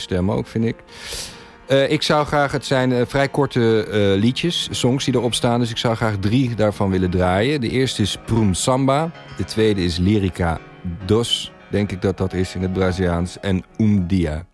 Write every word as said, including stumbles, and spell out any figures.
stem ook, vind ik. Uh, ik zou graag, het zijn uh, vrij korte uh, liedjes, songs die erop staan. Dus ik zou graag drie daarvan willen draaien. De eerste is Prum Samba. De tweede is Lyrica Dos, denk ik dat dat is in het Braziliaans. En Um Dia.